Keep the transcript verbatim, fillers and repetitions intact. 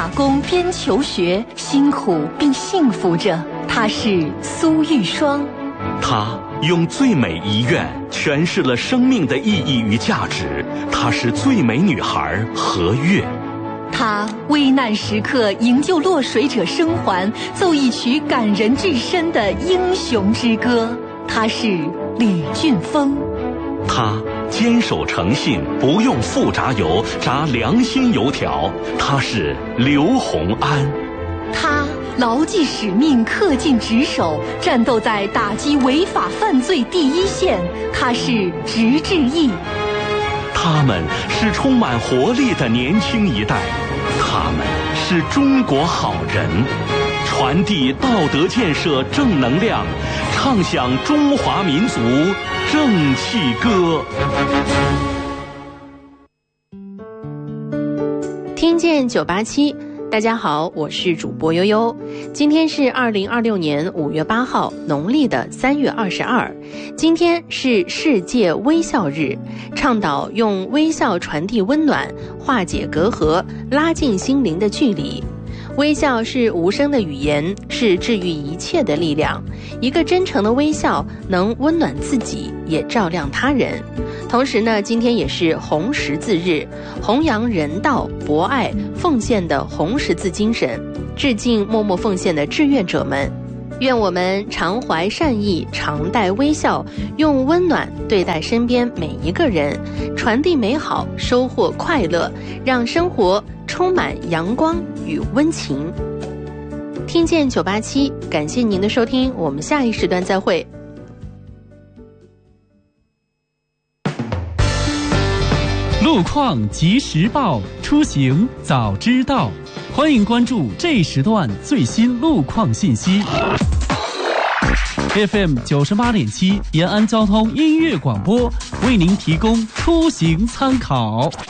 工边求学，辛苦并幸福着。她是苏玉霜。 她用最美遗愿诠释了生命的意义与价值。她是最美女孩何月。 她危难时刻营救落水者生还，奏一曲感人至深的英雄之歌。她是李俊峰。 她坚守诚信，不用复炸油，炸良心油条。她是刘洪安。 她牢记使命，恪尽职守，战斗在打击违法犯罪第一线。她是直志毅。 他们是充满活力的年轻一代，他们是中国好人，传递道德建设正能量，唱响中华民族正气歌。 听见九八七，大家好，我是主播悠悠。今天是二零二六年五月八号，农历的三月二十二。今天是世界微笑日，倡导用微笑传递温暖，化解隔阂，拉近心灵的距离。微笑是无声的语言，是治愈一切的力量。一个真诚的微笑能温暖自己，也照亮他人。同时呢，今天也是红十字日，弘扬人道、博爱、奉献的红十字精神，致敬默默奉献的志愿者们。愿我们常怀善意，常带微笑，用温暖对待身边每一个人，传递美好，收获快乐，让生活充满阳光与温情。听见九八七，感谢您的收听，我们下一时段再会。 路况及时报，出行早知道。欢迎关注这时段最新路况信息。F M 九十八点七，延安交通音乐广播为您提供出行参考。